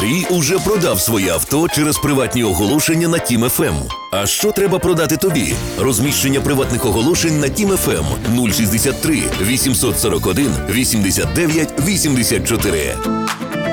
Водій уже продав своє авто через приватні оголошення на Тім ФМ. А що треба продати тобі? Розміщення приватних оголошень на Тім ФМ 063 841 89 84.